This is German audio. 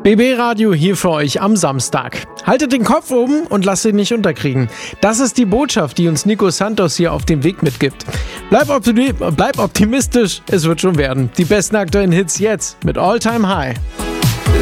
BB Radio hier für euch am Samstag. Haltet den Kopf oben und lasst ihn nicht unterkriegen. Das ist die Botschaft, die uns Nico Santos hier auf dem Weg mitgibt. Bleib optimistisch, es wird schon werden. Die besten aktuellen Hits jetzt mit All Time High.